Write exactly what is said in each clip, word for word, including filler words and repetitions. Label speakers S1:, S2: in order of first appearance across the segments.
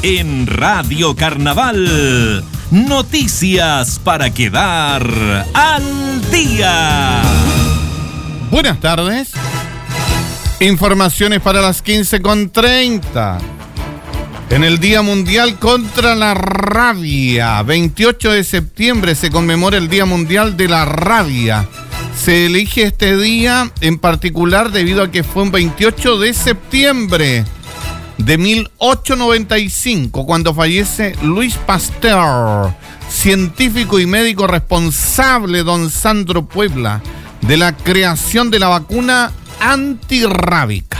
S1: En Radio Carnaval, noticias para quedar al día.
S2: Buenas tardes. Informaciones para las quince con treinta. En el Día Mundial contra la Rabia, veintiocho de septiembre, se conmemora el Día Mundial de la Rabia. Se elige este día en particular debido a que fue un veintiocho de septiembre de mil ochocientos noventa y cinco, cuando fallece Luis Pasteur, científico y médico responsable, don Sandro Puebla, de la creación de la vacuna antirrábica.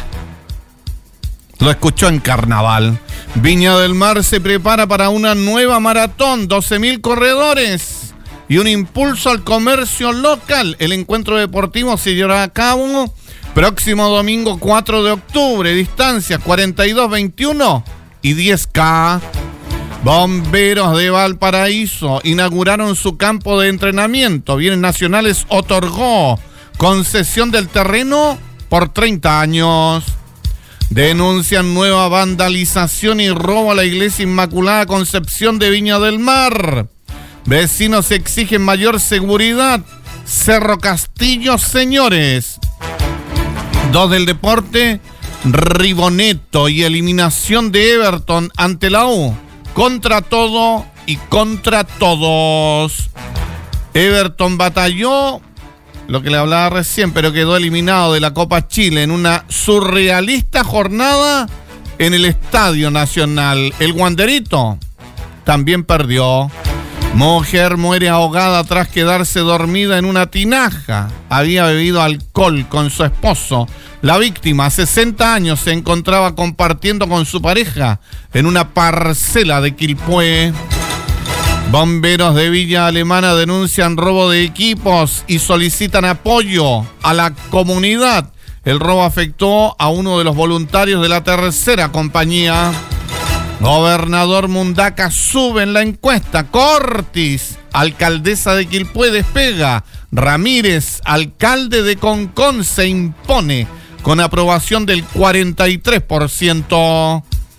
S2: Lo escuchó en Carnaval. Viña del Mar se prepara para una nueva maratón, doce mil corredores y un impulso al comercio local. El encuentro deportivo se llevará a cabo próximo domingo cuatro de octubre, distancias cuarenta y dos, veintiuno y diez K. Bomberos de Valparaíso inauguraron su campo de entrenamiento. Bienes Nacionales otorgó concesión del terreno por treinta años. Denuncian nueva vandalización y robo a la Iglesia Inmaculada Concepción de Viña del Mar. Vecinos exigen mayor seguridad. Cerro Castillo, señores. Dos del deporte, Riboneto y eliminación de Everton ante la U. Contra todo y contra todos. Everton batalló, lo que le hablaba recién, pero quedó eliminado de la Copa Chile en una surrealista jornada en el Estadio Nacional. El Wanderito también perdió. Mujer muere ahogada tras quedarse dormida en una tinaja. Había bebido alcohol con su esposo. La víctima, sesenta años, se encontraba compartiendo con su pareja en una parcela de Quilpué. Bomberos de Villa Alemana denuncian robo de equipos y solicitan apoyo a la comunidad. El robo afectó a uno de los voluntarios de la tercera compañía. Gobernador Mundaca sube en la encuesta. Cortis, alcaldesa de Quilpué, despega. Ramírez, alcalde de Concón, se impone con aprobación del cuarenta y tres por ciento.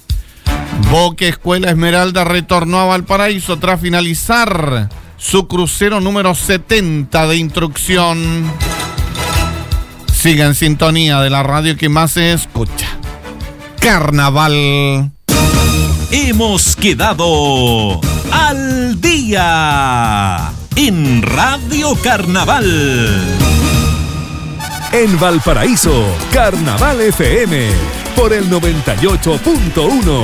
S2: Boque Escuela Esmeralda retornó a Valparaíso tras finalizar su crucero número setenta de instrucción. Siga en sintonía de la radio que más se escucha. Carnaval.
S1: Hemos quedado al día en Radio Carnaval.
S3: En Valparaíso, Carnaval F M por el noventa y ocho punto uno.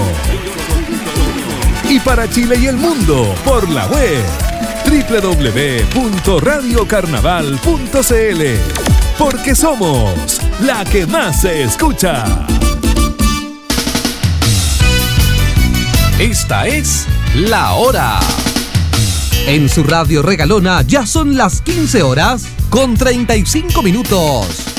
S3: Y para Chile y el mundo por la web doble u doble u doble u punto radio carnaval punto c l. Porque somos la que más se escucha.
S4: Esta es la hora. En su radio regalona ya son las quince horas con treinta y cinco minutos.